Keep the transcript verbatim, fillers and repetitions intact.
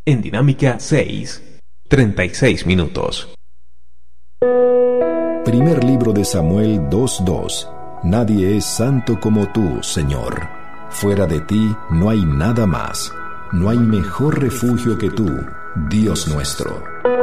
En Dinámica seis, treinta y seis minutos. Primer libro de Samuel dos dos. Nadie es santo como tú, Señor. Fuera de ti no hay nada más. No hay mejor refugio que tú, Dios nuestro.